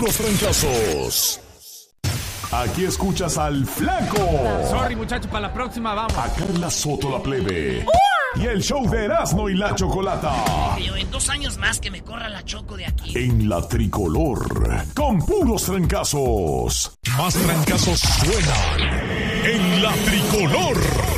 puros trancazos. Aquí escuchas al Flaco. Sorry, muchachos, para la próxima vamos. A Carla Soto la Plebe. Y el show de Erasmo y la Chocolata. En 2 años más que me corra la Choco de aquí. En la Tricolor. Con puros trancazos. Más trancazos suenan en la Tricolor.